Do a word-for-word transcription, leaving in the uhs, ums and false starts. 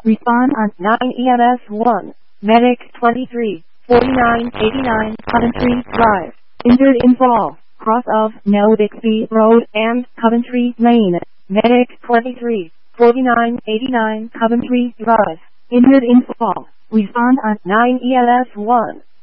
Respond on nine E M S one. Medic twenty-three, forty-nine eighty-nine Coventry Drive. Injured in fall. Cross of Nell Bixby Road and Coventry Lane. Medic twenty-three, forty-nine eighty-nine Coventry Drive. Injured in fall. Respond on nine E M S one.